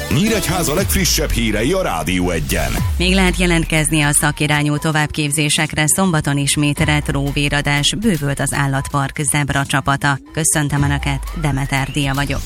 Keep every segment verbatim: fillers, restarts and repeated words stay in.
Nyíregyháza legfrissebb hírei a Rádió Egyen. Még lehet jelentkezni a szakirányú továbbképzésekre, szombaton ismét retróvéradás, bővült az állatpark zebra csapata. Köszöntöm Önöket, Demeter Dia vagyok.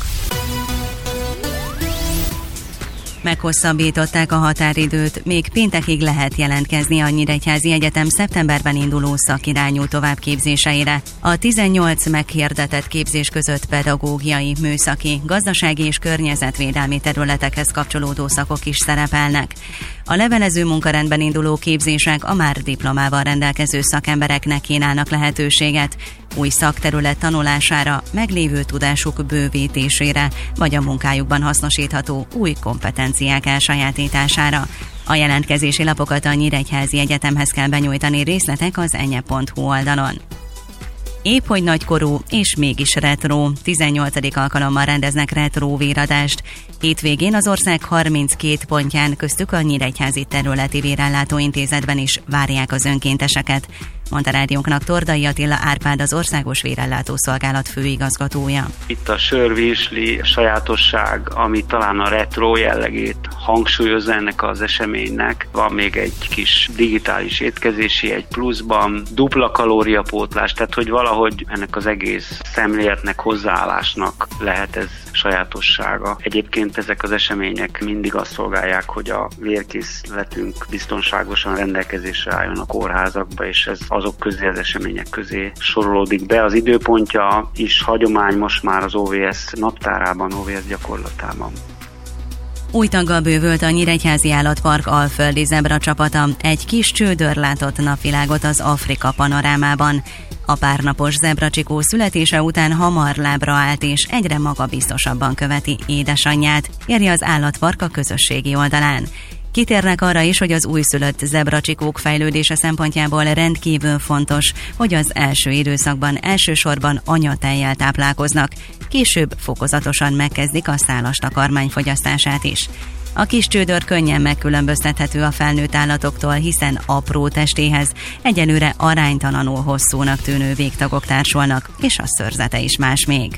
Meghosszabbították a határidőt, még péntekig lehet jelentkezni a Nyíregyházi Egyetem szeptemberben induló szakirányú továbbképzéseire. A tizennyolc meghirdetett képzés között pedagógiai, műszaki, gazdasági és környezetvédelmi területekhez kapcsolódó szakok is szerepelnek. A levelező munkarendben induló képzések a már diplomával rendelkező szakembereknek kínálnak lehetőséget, új szakterület tanulására, meglévő tudásuk bővítésére, vagy a munkájukban hasznosítható új kompetenciák elsajátítására. A jelentkezési lapokat a Nyíregyházi Egyetemhez kell benyújtani, részletek az enye pont hu oldalon. Épp hogy nagykorú és mégis retro, tizennyolcadik alkalommal rendeznek retróvéradást. Hétvégén az ország harminckét pontján, köztük a Nyíregyházi Területi Vérellátó Intézetben is várják az önkénteseket, mondta rádiónknak Tordai Attila Árpád, az Országos Vérellátó Szolgálat főigazgatója. Itt a sörvirsli sajátosság, ami talán a retro jellegét hangsúlyozza ennek az eseménynek. Van még egy kis digitális étkezési egy pluszban, dupla kalóriapótlás, tehát hogy valahogy ennek az egész szemléletnek, hozzáállásnak lehet ez sajátossága. Egyébként ezek az események mindig azt szolgálják, hogy a vérkészletünk biztonságosan rendelkezésre álljon a kórházakba, és ez azok közé, az események közé sorolódik be. Az időpontja is hagyomány most már az o vé es naptárában, o vé es gyakorlatában. Új taggal bővült a Nyíregyházi Állatpark alföldi zebra csapata, egy kis csődör látott napvilágot az Afrika panorámában. A párnapos zebracsikó születése után hamar lábra állt és egyre magabiztosabban követi édesanyját, írja az állatpark a közösségi oldalán. Kitérnek arra is, hogy az újszülött zebracsikók fejlődése szempontjából rendkívül fontos, hogy az első időszakban elsősorban anyatejjel táplálkoznak, később fokozatosan megkezdik a szálas takarmány fogyasztását is. A kis csődör könnyen megkülönböztethető a felnőtt állatoktól, hiszen apró testéhez egyelőre aránytalanul hosszúnak tűnő végtagok társulnak, és a szőrzete is más még.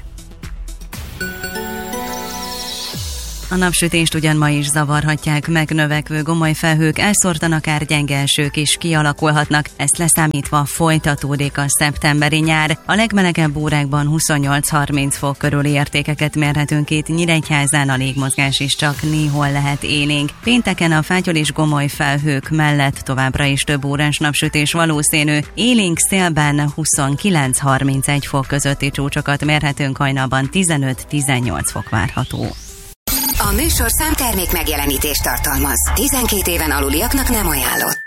A napsütést ugyan ma is zavarhatják, megnövekvő gomoly felhők, elszórtan akár gyenge esők is kialakulhatnak, ezt leszámítva folytatódik a szeptemberi nyár. A legmelegebb órákban huszonnyolc-harminc fok körüli értékeket mérhetünk itt, Nyíregyházán a légmozgás is csak néhol lehet élénk. Pénteken a fátyol és gomoly felhők mellett továbbra is több órás napsütés valószínű, élénk szélben huszonkilenc-harmincegy fok közötti csúcsokat mérhetünk, hajnalban tizenöt-tizennyolc fok várható. A műsor számtermék megjelenítést tartalmaz. tizenkét éven aluliaknak nem ajánlott.